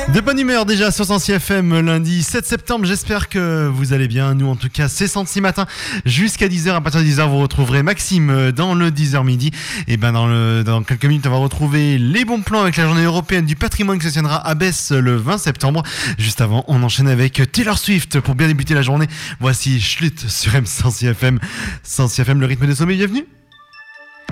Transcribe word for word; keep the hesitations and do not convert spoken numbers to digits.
De bonne humeur déjà sur Sensi F M lundi sept septembre, j'espère que vous allez bien. Nous en tout cas c'est Sensi matin jusqu'à dix heures. À partir de dix heures vous retrouverez Maxime dans le dix heures midi. Et ben dans, le, dans quelques minutes on va retrouver les bons plans avec la journée européenne du patrimoine qui se tiendra à Besse le vingt septembre. Juste avant on enchaîne avec Taylor Swift pour bien débuter la journée. Voici Schlut sur M Sensi F M. Sensi F M, le rythme des sommets, bienvenue.